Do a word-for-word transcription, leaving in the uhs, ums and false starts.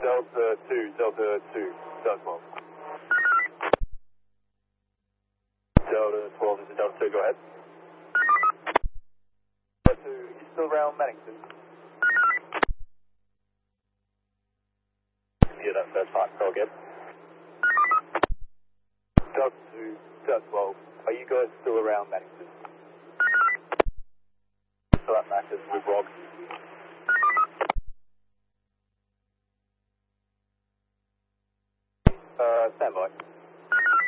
Delta two, Delta two, Delta twelve. Delta twelve, this is Delta two, go ahead. Delta two, you still around Maddington? Yeah, that's, that's fine, go again. Delta two, Delta twelve, are you guys still around Maddington? So that matches with Rob. Uh, stand by.